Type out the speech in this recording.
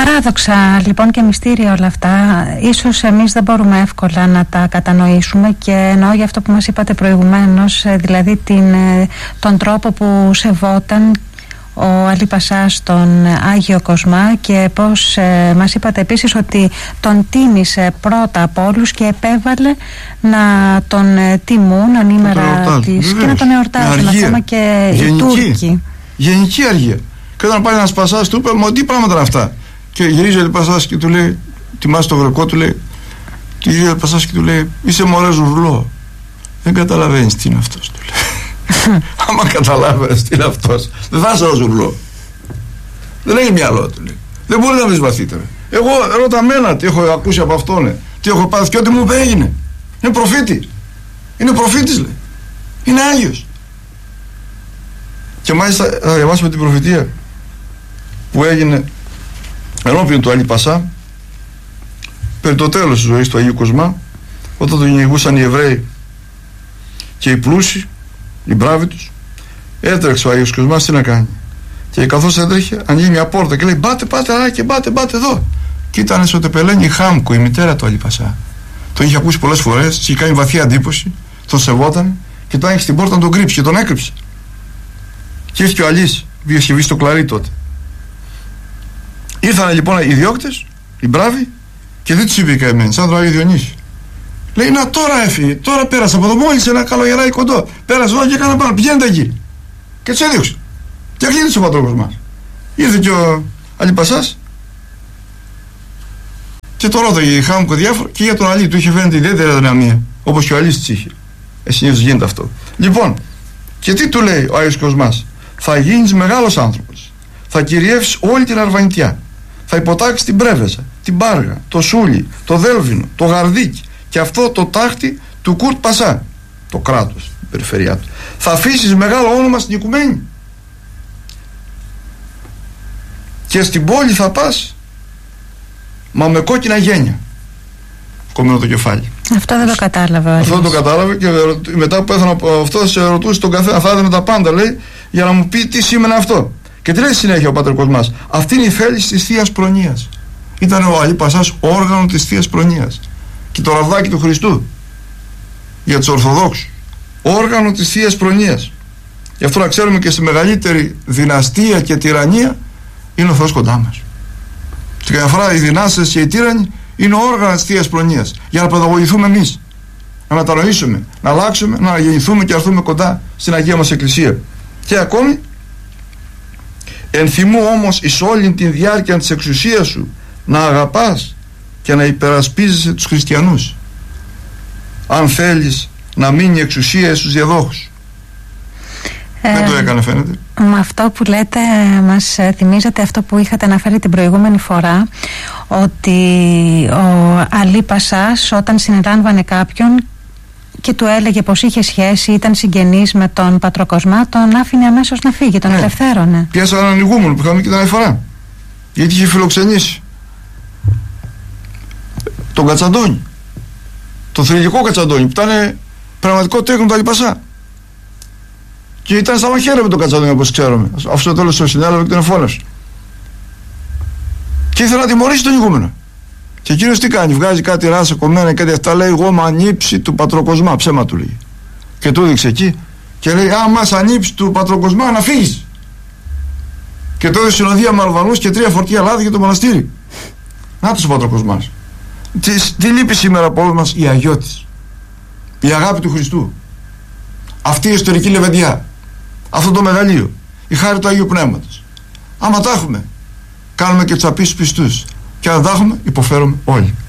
Παράδοξα λοιπόν και μυστήρια όλα αυτά. Ίσως εμείς δεν μπορούμε εύκολα να τα κατανοήσουμε, και εννοώ για αυτό που μας είπατε προηγουμένως, δηλαδή τον τρόπο που σεβόταν ο Αλή Πασά στον Άγιο Κοσμά, και πως μας είπατε επίσης ότι τον τίμησε πρώτα από όλους και επέβαλε να τον τιμούν ανήμερα της και να τον εορτάζουν ακόμα και οι Τούρκοι. Γενική αργία. Και όταν πάει ένας Πασάς του είπε: «Μα τι πράγματα είναι αυτά?» Και γυρίζει ο Αλή Πασάς και του λέει, τιμάς το γρεκό, του λέει, και γυρίζει ο Αλή Πασάς και του λέει: «Είσαι μωρέ ζουρλό, δεν καταλαβαίνεις τι είναι αυτός», του λέει. «Άμα καταλάβαινες τι είναι αυτός, δεν θα είσαι ο ζουρλό. Δεν έχει μυαλό», του λέει. «Δεν μπορεί να βρεις βαθύτερα. Εγώ ρώτα μένα τι έχω ακούσει από αυτόν, τι έχω πάθει, και ό,τι μου είπε έγινε. Είναι προφήτης. Είναι προφήτης, λέει. Είναι Άγιος». Και μάλιστα θα διαβάσουμε την προφητεία που έγινε ενώπιον του Αλή Πασά περί το τέλος της ζωής του Αγίου Κοσμά, όταν τον κυνηγούσαν οι Εβραίοι και οι πλούσιοι, οι μπράβοι τους. Έτρεξε ο Άγιος Κοσμάς, τι να κάνει, και καθώς έτρεχε ανοίγει μια πόρτα και λέει: «Μπάτε και μπάτε εδώ». Και ήταν στο τεπελένι η Χάμκο, η μητέρα του Αλή Πασά. Τον είχε ακούσει πολλές φορές, είχε κάνει βαθιά εντύπωση, τον σεβόταν, και τον άνοιξε την πόρτα να τον κρύψει, και τον έκρυψε. Και ήρθε και ο Αλής, που είχε βγει στο κλαρί τότε. Ήρθαν λοιπόν οι διώκτες, οι μπράβοι, και δεν τους είπε καημένοι, σαν τον Άγιο Διονύσιο. Λέει: «Να τώρα έφυγε, τώρα πέρασε από εδώ, μόλις ένα καλογεράκι κοντό. Πέρασε εδώ και έκανα πάνω, πηγαίνετε εκεί». Και τους έδιωξε. Και κλείδωσε ο πατρόκος μας. Ήρθε και ο Αλή Πασάς και το ρώταγε η Χάμκο διάφορα, και για τον Αλή του είχε φαίνεται ιδιαίτερη αδυναμία, όπως και ο Αλής της είχε. Συνήθως γίνεται αυτό. Λοιπόν, και τι του λέει ο Άγιος Κοσμάς? «Θα γίνεις μεγάλος άνθρωπος. Θα κυριεύσεις όλη την Αρβανιτιά. Θα υποτάξεις την Πρέβεζα, την Πάργα, το Σούλι, το Δέλβινο, το Γαρδίκι και αυτό το τάχτη του Κουρτ Πασά, το κράτος, η περιφερειά του. Θα αφήσεις μεγάλο όνομα στην οικουμένη. Και στην πόλη θα πας, μα με κόκκινα γένια». Κομμένο το κεφάλι. Αυτό δεν το κατάλαβε. Αυτό δεν το κατάλαβε, και μετά που πέθανε από αυτό, σε ρωτούσε τον καθένα, θα έδινε τα πάντα, λέει, για να μου πει τι σήμαινε αυτό. Και τι λέει συνέχεια ο Πάτερ Κοσμάς? «Αυτή είναι η θέληση της Θείας Προνοίας». Ήταν ο Αλή Πασάς όργανο της Θείας Προνοίας. Και το ραβδάκι του Χριστού για τους Ορθοδόξους, όργανο της Θείας Προνοίας. Γι' αυτό να ξέρουμε, και στη μεγαλύτερη δυναστεία και τυραννία είναι ο Θεός κοντά μας. Και καμιά φορά οι δυνάστες και οι τύραννοι είναι όργανα της Θείας Προνοίας, για να παιδαγωγηθούμε εμείς, να μετανοήσουμε, να αλλάξουμε, να αναγεννηθούμε και να έρθουμε κοντά στην Αγία μας Εκκλησία. Και ακόμη, «Ενθυμού όμως εις όλη την διάρκεια της εξουσίας σου να αγαπάς και να υπερασπίζεσαι τους χριστιανούς, αν θέλεις να μείνει η εξουσία στους διαδόχους». Δεν το έκανε, φαίνεται. Με αυτό που λέτε μας θυμίζεται αυτό που είχατε αναφέρει την προηγούμενη φορά, ότι ο Αλή Πασάς όταν συνελάμβανε κάποιον και του έλεγε πως είχε σχέση, ήταν συγγενής με τον Πατροκοσμά, τον άφηνε αμέσως να φύγει, τον ελευθέρωνε. Πιάσα έναν ηγούμενο που είχαμε και την άλλη φορά, γιατί είχε φιλοξενήσει τον Κατσαντώνη, τον θρυλικό Κατσαντώνη, που ήταν πραγματικό τέκνο του Αλή Πασά. Και ήταν στα μαχαίρια με τον Κατσαντώνη, όπως ξέρουμε. Αυτό το τέλος στο συνέλαβε και τον εφώνασε. Και ήθελε να τιμωρήσει τον ηγούμενο. Και εκείνος τι κάνει? Βγάζει κάτι ράσα κομμένα, κάτι αυτά, λέει: «Εγώ με ανήψει του Πατροκοσμά». Ψέμα του λέει. Και του έδειξε εκεί και λέει: «Άμα σ' ανήψει του Πατροκοσμά, να φύγεις». Και τότε συνοδεία με Αλβανούς και 3 φορτία λάδι για το μοναστήρι. Να τους ο Πατροκοσμάς. Τι λείπει σήμερα από όλους μας? Η αγιώτης, η αγάπη του Χριστού, αυτή η ιστορική λεβεντιά, αυτό το μεγαλείο, η χάρη του Αγίου Πνεύματος. Άμα τα έχουμε, κάνουμε και τους απίστους πιστούς, και αν τα έχουμε, υποφέρουμε όλοι.